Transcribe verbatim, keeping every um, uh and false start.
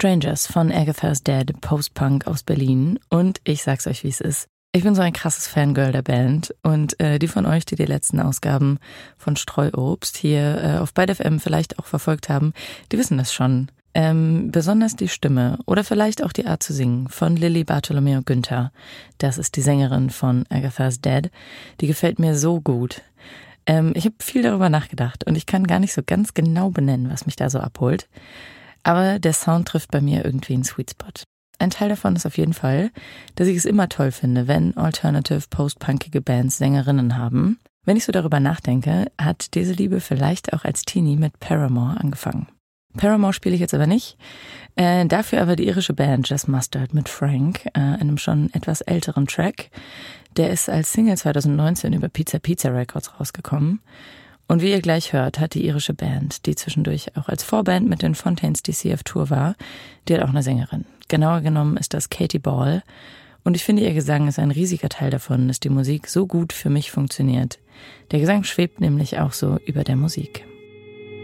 Strangers von Agatha's Dead, Post-Punk aus Berlin. Und ich sag's euch, wie es ist. Ich bin so ein krasses Fangirl der Band und äh, die von euch, die die letzten Ausgaben von Streuobst hier äh, auf Byte F M vielleicht auch verfolgt haben, die wissen das schon. Ähm, besonders die Stimme oder vielleicht auch die Art zu singen von Lilly Bartholomew Günther. Das ist die Sängerin von Agatha's Dead. Die gefällt mir so gut. Ähm, ich habe viel darüber nachgedacht und ich kann gar nicht so ganz genau benennen, was mich da so abholt. Aber der Sound trifft bei mir irgendwie einen Sweet Spot. Ein Teil davon ist auf jeden Fall, dass ich es immer toll finde, wenn alternative, post-punkige Bands Sängerinnen haben. Wenn ich so darüber nachdenke, hat diese Liebe vielleicht auch als Teenie mit Paramore angefangen. Paramore spiele ich jetzt aber nicht, äh, dafür aber die irische Band Just Mustard mit Frank, äh, einem schon etwas älteren Track. Der ist als Single zwanzig neunzehn über Pizza Pizza Records rausgekommen. Und wie ihr gleich hört, hat die irische Band, die zwischendurch auch als Vorband mit den Fontaines D C auf Tour war, die hat auch eine Sängerin. Genauer genommen ist das Katie Ball. Und ich finde, ihr Gesang ist ein riesiger Teil davon, dass die Musik so gut für mich funktioniert. Der Gesang schwebt nämlich auch so über der Musik.